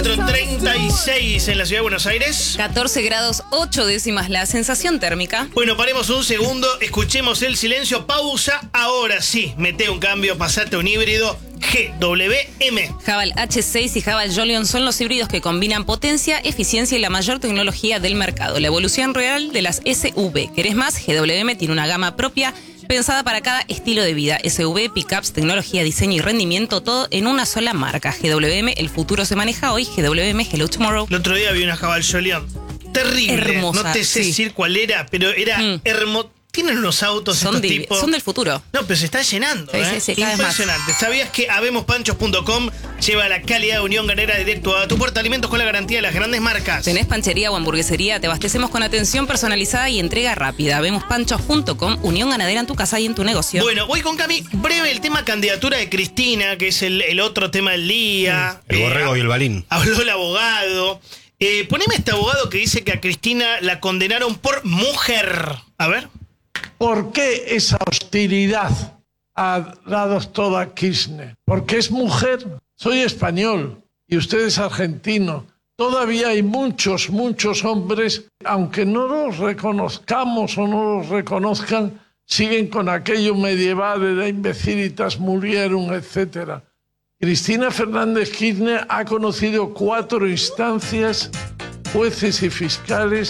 24:36 en la ciudad de Buenos Aires. 14 grados 8 décimas la sensación térmica. Bueno, paremos un segundo, escuchemos el silencio, pausa. Ahora sí, mete un cambio, pasate a un híbrido GWM. Haval H6 y Haval Jolion son los híbridos que combinan potencia, eficiencia y la mayor tecnología del mercado. La evolución real de las SUV. ¿Querés más? GWM tiene una gama propia pensada para cada estilo de vida. SUV, pickups, tecnología, diseño y rendimiento, todo en una sola marca. GWM, el futuro se maneja hoy. GWM, hello tomorrow. El otro día vi una Haval Jolion terrible. Hermosa, no te sé decir cuál era, pero era hermosa. Tienen unos autos estos tipos. Son del futuro. No, pero se está llenando. Sí, cada vez más. Impresionante. ¿Sabías que habemospanchos.com lleva la calidad de Unión Ganadera directo a tu puerta? Alimentos con la garantía de las grandes marcas. ¿Tenés panchería o hamburguesería? Te abastecemos con atención personalizada y entrega rápida. Habemospanchos.com, Unión Ganadera en tu casa y en tu negocio. Bueno, voy con Cami. Breve el tema candidatura de Cristina, que es el otro tema del día. El borrego y el balín. Habló el abogado. Poneme a este abogado que dice que a Cristina la condenaron por mujer. A ver. ¿Por qué esa hostilidad a la doctora Kirchner? Porque es mujer. Soy español y usted es argentino. Todavía hay muchos hombres, aunque no los reconozcamos o no los reconozcan, siguen con aquello medieval de la imbecilitas murieron, etc. Cristina Fernández Kirchner ha conocido 4 instancias, jueces y fiscales.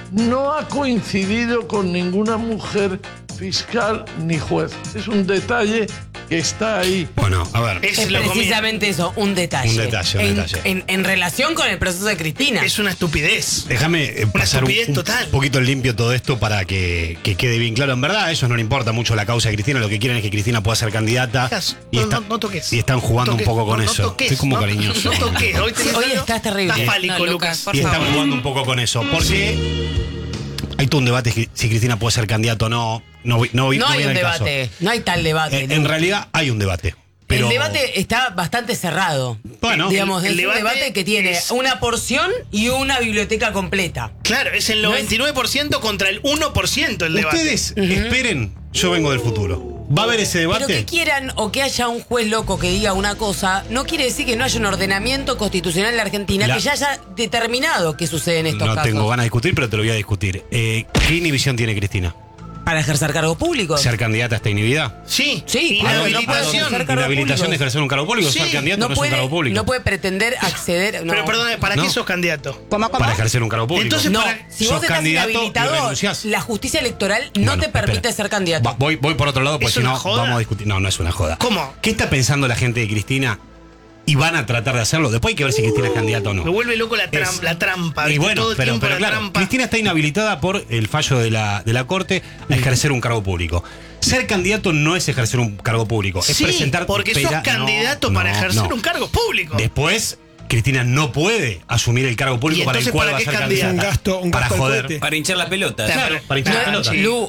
No ha coincidido con ninguna mujer fiscal ni juez. Es un detalle que está ahí. Bueno, a ver. Es precisamente eso, un detalle. Un detalle. En relación con el proceso de Cristina. Es una estupidez. Déjame pasar un poquito en limpio todo esto para que quede bien claro. En verdad, a ellos no le importa mucho la causa de Cristina. Lo que quieren es que Cristina pueda ser candidata. No toques. Y están jugando un poco con eso. Toques, Estoy como cariñoso. No toques. Hoy estás terrible. Estás fálico, Lucas. Y están jugando un poco con eso. Porque hay todo un debate si Cristina puede ser candidato o no. No hay un debate. No hay tal debate. En realidad hay un debate. Pero el debate está bastante cerrado. Bueno, digamos, el es un debate que tiene una porción y una biblioteca completa. Claro, es el 99% contra el 1% el debate. Ustedes esperen, yo vengo del futuro. ¿Va a haber ese debate? Pero que quieran o que haya un juez loco que diga una cosa, no quiere decir que no haya un ordenamiento constitucional en la Argentina que ya haya determinado qué sucede en estos casos. No tengo ganas de discutir, pero te lo voy a discutir. ¿Qué inhibición tiene Cristina? ¿Para ejercer cargos públicos? ¿Ser candidata está inhibida? Sí, claro, inhabilitación. ¿Inhabilitación de ejercer un cargo público? Sí. ¿Ser candidato no es un cargo público? No puede pretender acceder. Pero perdóname, ¿para qué sos candidato? Para ejercer un cargo público. Entonces, No, si vos estás inhabilitado, la justicia electoral no te permite ser candidato. Voy por otro lado, porque si no, vamos a discutir. No es una joda. ¿Cómo? ¿Qué está pensando la gente de Cristina? Y van a tratar de hacerlo. Después hay que ver si Cristina es candidata o no. Me vuelve loco la trampa. Y bueno, pero claro, trampa. Cristina está inhabilitada por el fallo de la Corte a ejercer un cargo público. Ser candidato no es ejercer un cargo público. Es presentar. Porque sos candidato para ejercer un cargo público. Después, Cristina no puede asumir el cargo público para el cual va a ser candidata. Un gasto para joder. cohete. Para hinchar las pelotas. Claro, para hinchar las pelotas. Lu,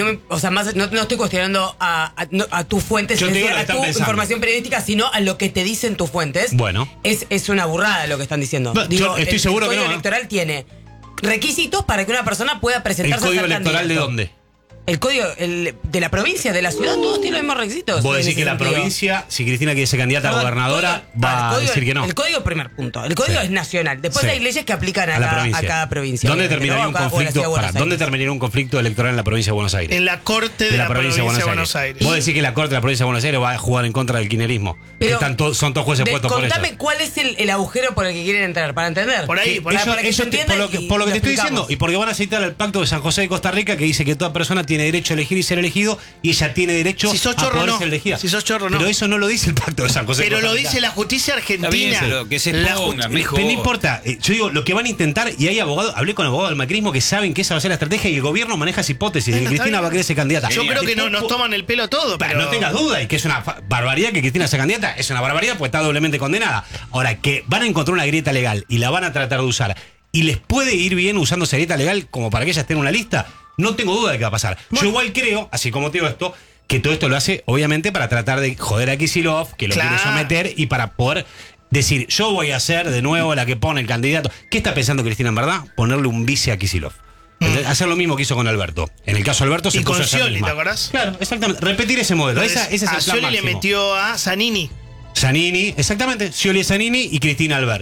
no estoy cuestionando a tus fuentes, Yo te digo lo que a están tu pensando. información periodística, sino a lo que te dicen tus fuentes. Bueno. Es una burrada lo que están diciendo. No, yo estoy seguro que no. El código electoral tiene requisitos para que una persona pueda presentarse a ser ¿El código electoral de dónde? El código de la provincia, de la ciudad, todos tienen los mismos requisitos. Vos decís que la provincia, si Cristina quiere ser candidata a gobernadora, va a decir que no. El código, primer punto. El código es nacional. Después hay leyes que aplican a cada provincia. ¿Dónde terminaría un conflicto? ¿Dónde terminaría un conflicto electoral en la provincia de Buenos Aires? En la Corte de la provincia de Buenos Aires. Vos decís que la Corte de la provincia de Buenos Aires va a jugar en contra del kirchnerismo. Son todos jueces puestos por eso. Contame cuál es el agujero por el que quieren entrar, para entender. Por ahí, por lo que te estoy diciendo, y porque van a citar el Pacto de San José de Costa Rica, que dice que toda persona tiene derecho a elegir y ser elegido, y ella tiene derecho a poder ser elegida. Si sos chorro, no. Pero eso no lo dice el Pacto de San José. Pero lo dice la justicia argentina. Bien, pero que se ponga, pero no importa. Yo digo, lo que van a intentar, y hay abogados, hablé con abogados del macrismo que saben que esa va a ser la estrategia, y el gobierno maneja esa hipótesis de que Cristina va a querer ser candidata. Yo creo que nos toman el pelo todo. Pero no tengas duda, y que es una barbaridad que Cristina sea candidata, es una barbaridad porque está doblemente condenada. Ahora, que van a encontrar una grieta legal y la van a tratar de usar, y les puede ir bien usando esa grieta legal como para que ella esté en una lista, no tengo duda de qué va a pasar. Yo igual creo, así como te digo esto, que todo esto lo hace obviamente para tratar de joder a Kicillof, que lo quiere someter, y para poder decir, yo voy a ser de nuevo la que pone el candidato. ¿Qué está pensando Cristina en verdad? Ponerle un vice a Kicillof. Hacer lo mismo que hizo con Alberto. En el caso de Alberto se puso a hacer Scioli, ¿te acordás? Claro, exactamente. Repetir ese modelo. Ese es el plan Scioli máximo. le metió a Zanini. Zanini, exactamente. Scioli Zanini y Cristina Alberto.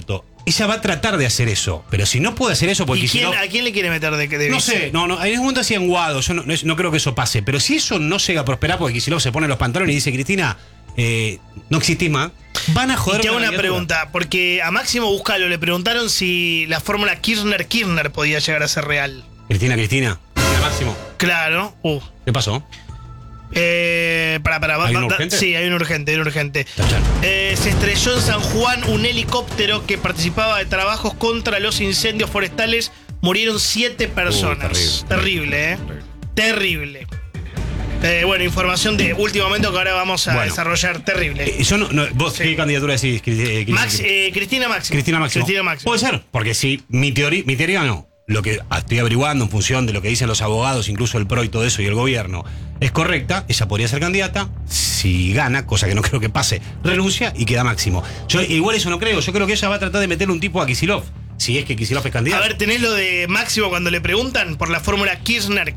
ella va a tratar de hacer eso. Pero si no puede hacer eso, porque ¿Y a quién le quiere meter de no vice? sé, en un momento hacían Guado, yo no creo que eso pase. Pero si eso no llega a prosperar, porque Kicillof se pone los pantalones y dice, Cristina, no existís más, van a joder. Y te hago con la una candidatura. pregunta, porque a Máximo Buscalo le preguntaron si la fórmula Kirchner podía llegar a ser real. Cristina, Máximo. Claro. ¿Qué pasó? ¿Hay un urgente? Sí, hay un urgente. Tachán. Se estrelló en San Juan un helicóptero que participaba de trabajos contra los incendios forestales. Murieron 7 personas. Terrible. Terrible. Bueno, información de último momento que ahora vamos a desarrollar. Terrible. ¿Vos qué candidatura decís? Cristina Máximo. Cristina Máximo. Puede ser, porque si mi teoría no. Lo que estoy averiguando en función de lo que dicen los abogados, incluso el PRO y todo eso, y el gobierno, es correcta, ella podría ser candidata, si gana, cosa que no creo que pase, renuncia y queda Máximo. Yo igual eso no creo, yo creo que ella va a tratar de meterle un tipo a Kicillof, si es que Kicillof es candidato. A ver, ¿tenés lo de Máximo cuando le preguntan por la fórmula Kirchner?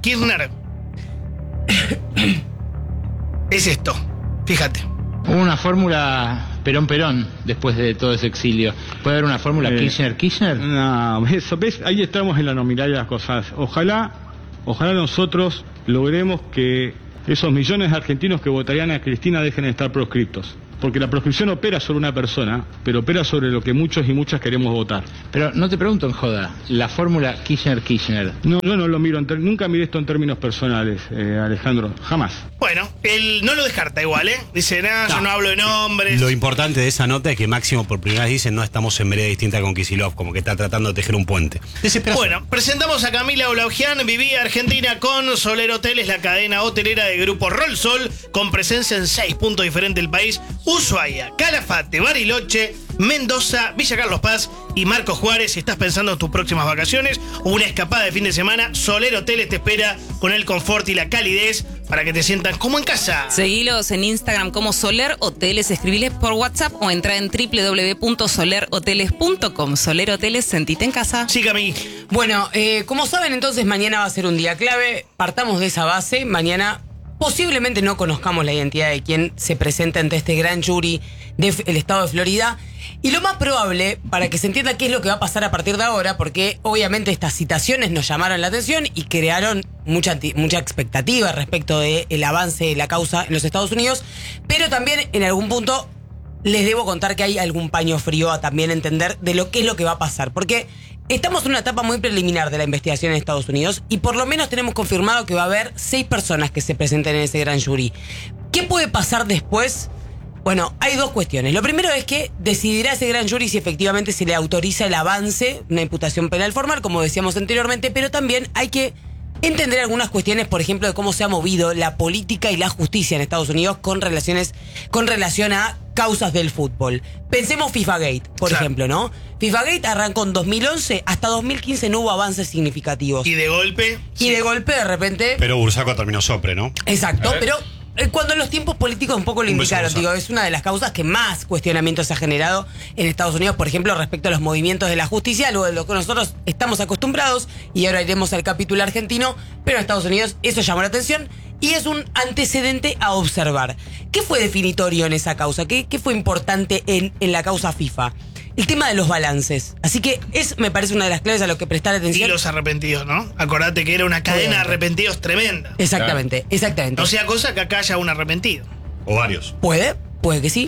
Es esto, fíjate. Hubo una fórmula Perón después de todo ese exilio. ¿Puede haber una fórmula Kirchner? No, eso, ¿ves? Ahí estamos en la nominal de las cosas. Ojalá nosotros logremos que esos millones de argentinos que votarían a Cristina dejen de estar proscriptos. Porque la proscripción opera sobre una persona, pero opera sobre lo que muchos y muchas queremos votar. Pero no te pregunto en joda, la fórmula Kirchner. No, yo no lo miro, nunca miré esto en términos personales, Alejandro, jamás. Bueno, él no lo descarta igual, ¿eh? Dice, yo no hablo de nombres. Lo importante de esa nota es que Máximo por primera vez dice no estamos en vereda distinta con Kicillof, como que está tratando de tejer un puente. Desesperación. Bueno, presentamos a Camila Olaugian, vivía Argentina con Soler Hoteles, la cadena hotelera de Grupo Rolsol, con presencia en 6 puntos diferentes del país: Ushuaia, Calafate, Bariloche, Mendoza, Villa Carlos Paz y Marcos Juárez. Si estás pensando en tus próximas vacaciones o una escapada de fin de semana, Soler Hoteles te espera con el confort y la calidez para que te sientas como en casa. Seguilos en Instagram como Soler Hoteles, escribiles por WhatsApp o entra en www.solerhoteles.com. Soler Hoteles, sentite en casa. Sí, Cami. Bueno, como saben, entonces mañana va a ser un día clave. Partamos de esa base. Mañana posiblemente no conozcamos la identidad de quien se presenta ante este gran jury del estado de Florida. Y lo más probable, para que se entienda qué es lo que va a pasar a partir de ahora, porque obviamente estas citaciones nos llamaron la atención y crearon mucha expectativa respecto del avance de la causa en los Estados Unidos, pero también en algún punto les debo contar que hay algún paño frío a también entender de lo que es lo que va a pasar, porque estamos en una etapa muy preliminar de la investigación en Estados Unidos y por lo menos tenemos confirmado que va a haber 6 personas que se presenten en ese gran jury. ¿Qué puede pasar después? Bueno, hay 2 cuestiones. Lo primero es que decidirá ese gran jury si efectivamente se le autoriza el avance, una imputación penal formal, como decíamos anteriormente, pero también hay que entender algunas cuestiones, por ejemplo, de cómo se ha movido la política y la justicia en Estados Unidos con relación a causas del fútbol. Pensemos FIFAgate, por ejemplo, ¿no? FIFAgate arrancó en 2011, hasta 2015 no hubo avances significativos. Y de golpe, de repente... Pero Bursaco terminó sopre, ¿no? Exacto, pero cuando los tiempos políticos un poco lo indicaron, digo, es una de las causas que más cuestionamientos se ha generado en Estados Unidos, por ejemplo, respecto a los movimientos de la justicia, algo de lo que nosotros estamos acostumbrados, y ahora iremos al capítulo argentino, pero en Estados Unidos eso llamó la atención y es un antecedente a observar. ¿Qué fue definitorio en esa causa? ¿Qué fue importante en la causa FIFA? El tema de los balances. Así que me parece una de las claves a lo que prestar atención. y los arrepentidos, ¿no? Acordate que era una cadena de arrepentidos tremenda. Exactamente. No sea cosa que acá haya un arrepentido. O varios. Puede que sí.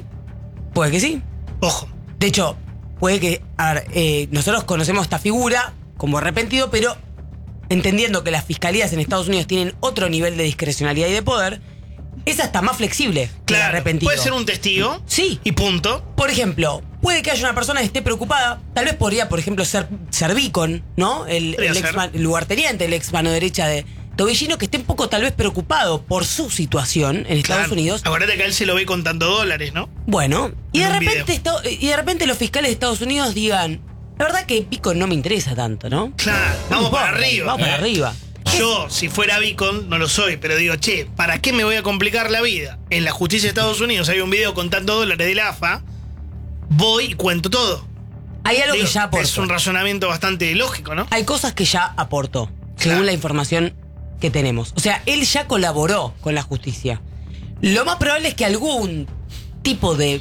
Ojo. De hecho, puede que, nosotros conocemos esta figura como arrepentido, pero entendiendo que las fiscalías en Estados Unidos tienen otro nivel de discrecionalidad y de poder, es hasta más flexible que el arrepentido. Puede ser un testigo. Sí. Y punto. Por ejemplo, puede que haya una persona que esté preocupada. Tal vez podría, por ejemplo, ser Beacon, ¿no? El lugarteniente, el ex mano derecha de Tobillino, que esté un poco tal vez preocupado por su situación en Estados Unidos. Acuérdate que a él se lo ve contando dólares, ¿no? Bueno, y de repente los fiscales de Estados Unidos digan, la verdad que Beacon no me interesa tanto, ¿no? Claro, vamos para arriba. Vamos para arriba. Yo, si fuera Beacon, no lo soy, pero digo, ¿para qué me voy a complicar la vida? En la justicia de Estados Unidos hay un video contando dólares de la AFA, voy y cuento todo. Hay algo que ya aportó. Es un razonamiento bastante lógico, ¿no? Hay cosas que ya aportó, según la información que tenemos. O sea, él ya colaboró con la justicia. Lo más probable es que algún tipo de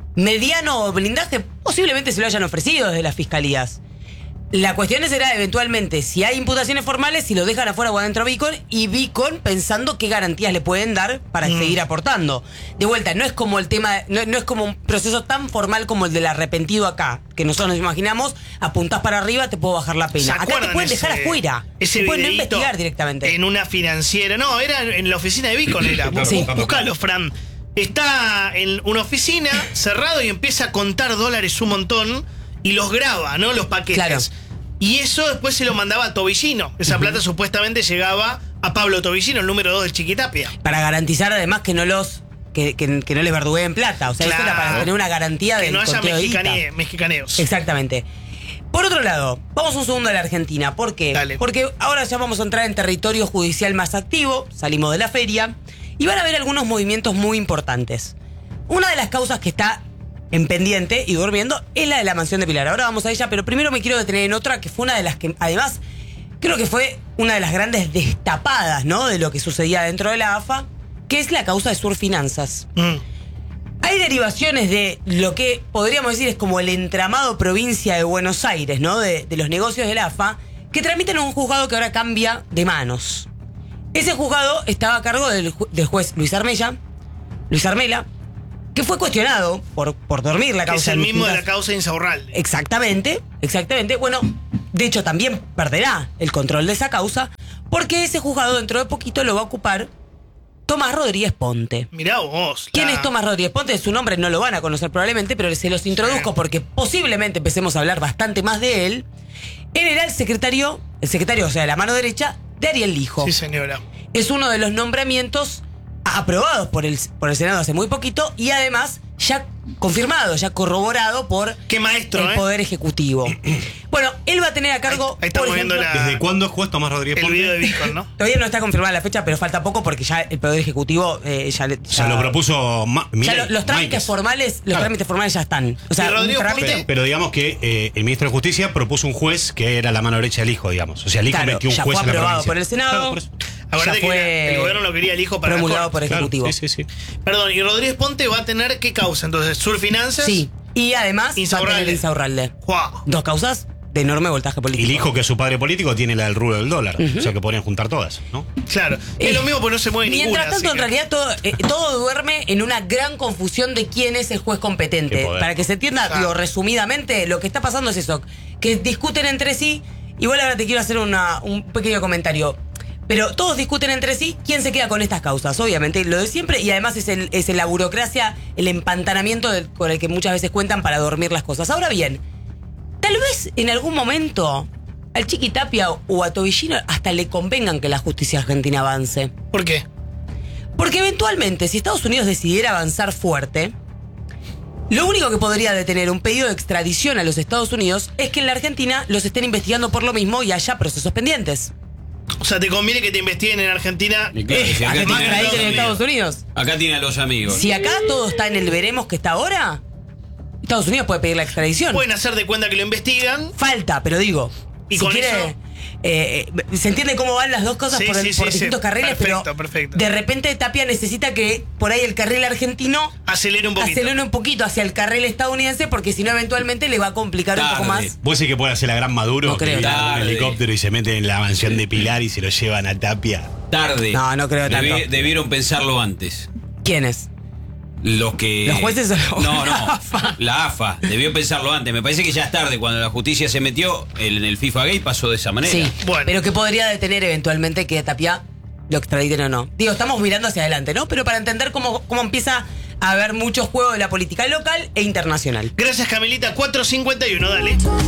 mediano blindaje posiblemente se lo hayan ofrecido desde las fiscalías. La cuestión será eventualmente si hay imputaciones formales, si lo dejan afuera o adentro Beacon, y Beacon pensando qué garantías le pueden dar para seguir aportando. De vuelta, no es como el tema, no es como un proceso tan formal como el del arrepentido acá, que nosotros nos imaginamos, apuntás para arriba, te puedo bajar la pena. Acá te pueden dejar afuera, ese te pueden no videíto investigar directamente. En una financiera, no, era en la oficina de Beacon, era. Sí. Buscalo, Fran. Está en una oficina cerrado y empieza a contar dólares un montón y los graba, ¿no? Los paquetes. Claro. Y eso después se lo mandaba a Tobillino. Esa plata supuestamente llegaba a Pablo Tobillino, el número 2 del Chiquitapia. Para garantizar además que no los que no les verdugueen plata. O sea, Claro. eso era para tener una garantía de Que no haya conteo de guita. mexicaneos. Exactamente. Por otro lado, vamos un segundo a la Argentina. ¿Por qué? Dale. Porque ahora ya vamos a entrar en territorio judicial más activo, salimos de la feria, y van a haber algunos movimientos muy importantes. Una de las causas que está en pendiente y durmiendo es la de la mansión de Pilar. Ahora vamos a ella, pero primero me quiero detener en otra que fue una de las que, además, creo que fue una de las grandes destapadas, ¿no?, de lo que sucedía dentro de la AFA, que es la causa de Surfinanzas. Hay derivaciones de lo que podríamos decir es como el entramado provincia de Buenos Aires, ¿no?, de los negocios de la AFA, que tramitan en un juzgado que ahora cambia de manos. Ese juzgado estaba a cargo del juez Luis Armela, que fue cuestionado por dormir la Que causa. es el en mismo de la distintas- causa Insaurralde. Exactamente. Bueno, de hecho también perderá el control de esa causa, porque ese juzgado dentro de poquito lo va a ocupar Tomás Rodríguez Ponte. Mirá vos. ¿Quién es Tomás Rodríguez Ponte? Su nombre no lo van a conocer probablemente, pero se los introduzco porque posiblemente empecemos a hablar bastante más de él. Él era el secretario, o sea, la mano derecha de Ariel Lijo. Sí, señora. Es uno de los nombramientos aprobados por el Senado hace muy poquito y además ya confirmado, ya corroborado por Qué maestro, el Poder Ejecutivo. Bueno, él va a tener a cargo, Ahí estamos por ejemplo, viendo ¿Desde cuándo es juez Tomás Rodríguez el Ponte? video de Beacon, ¿no? todavía no está confirmada la fecha, pero falta poco porque ya el Poder Ejecutivo Se lo propuso los trámites formales, ya están. O sea, Y Rodrigo un trámite- Ponte- Pero digamos que el ministro de Justicia propuso un juez que era la mano derecha del hijo, digamos. O sea, el hijo Claro, metió un ya juez fue en la aprobado provincia. por el Senado. Claro, por eso. Acuérdate Ya fue que el gobierno lo quería el hijo para la promulgado corte. por Ejecutivo. Claro, sí. Perdón, y Rodríguez Ponte va a tener ¿qué causa? Entonces, Surfinanzas. Sí. Y además Insaurralde. va a tener Insaurralde. ¡Guau! Dos causas de enorme voltaje Y político. el hijo, que es su padre político, tiene la del rubro del dólar. O sea, que podrían juntar todas, ¿no? Claro. Es lo mismo porque no se mueve ninguna. Mientras tanto, así en que- realidad todo duerme en una gran confusión de quién es el juez Qué competente. poder. Para que se entienda, Claro. digo, resumidamente, lo que está pasando es eso, que discuten entre sí. Igual ahora te quiero hacer un pequeño comentario. Pero todos discuten entre sí quién se queda con estas causas, obviamente, lo de siempre, y además es la burocracia, el empantanamiento con el que muchas veces cuentan para dormir las cosas. Ahora bien, tal vez en algún momento al Chiquitapia o a Tobillino hasta le convengan que la justicia argentina avance. ¿Por qué? Porque eventualmente, si Estados Unidos decidiera avanzar fuerte, lo único que podría detener un pedido de extradición a los Estados Unidos es que en la Argentina los estén investigando por lo mismo y haya procesos pendientes. O sea, ¿te conviene que te investiguen en Argentina? Y claro, si ¿A acá que te tiene a los extraditen en Estados amigos. Unidos? Acá tiene a los amigos. Si acá todo está en el veremos que está ahora, Estados Unidos puede pedir la extradición. Pueden hacer de cuenta que lo investigan. Falta, pero digo, ¿Y si con quiere, eso? se entiende cómo van las dos cosas Sí, por sí, sí, distintos sí. carriles, Perfecto, pero perfecto. de repente Tapia necesita que por ahí el carril argentino Acelera un poquito. acelere un poquito hacia el carril estadounidense, porque si no eventualmente le va a complicar un poco Tarde. más. ¿Vos decís que puede hacer la gran Maduro? No creo. Que viene en un Tarde. helicóptero y se mete en la mansión de Pilar y se lo llevan a Tapia. Tarde. No creo tanto. Debieron pensarlo antes. ¿Quién es? Los que. ¿Los jueces o No, la AFA? La AFA. Debió pensarlo antes. Me parece que ya es tarde. Cuando la justicia se metió en el FIFA Gay pasó de esa manera. Sí, Bueno. pero que podría detener eventualmente que Tapia lo extraditen o no. Digo, estamos mirando hacia adelante, ¿no? Pero para entender cómo empieza a haber mucho juego de la política local e internacional. Gracias, Camilita. 4:51, dale.